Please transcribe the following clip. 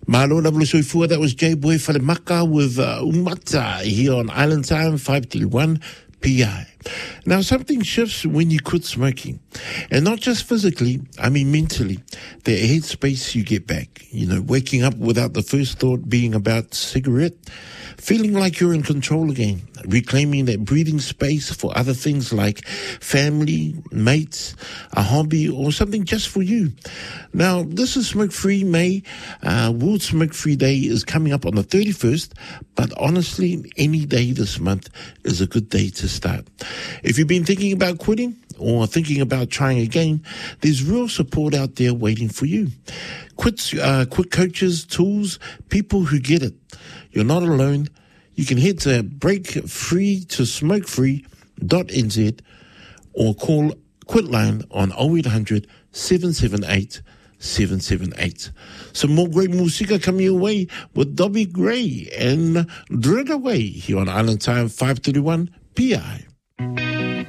Malo Lovely Soifua, that was J-Boy Whalemaka with Umata here on Island Time 531 PI. Now, something shifts when you quit smoking. And not just physically, I mean mentally. The headspace you get back. You know, waking up without the first thought being about cigarette. Feeling like you're in control again. Reclaiming that breathing space for other things like family, mates, a hobby, or something just for you. Now, this is Smoke Free May. World Smoke Free Day is coming up on the 31st, but honestly, any day this month is a good day to start. If you've been thinking about quitting or thinking about trying again, there's real support out there waiting for you. Quit coaches, tools, people who get it. You're not alone. You can head to breakfreetosmokefree.nz or call Quitline on 0800 778 778. Some more great música coming your way with Dobby Gray and Dread Away here on Island Time 531 PI.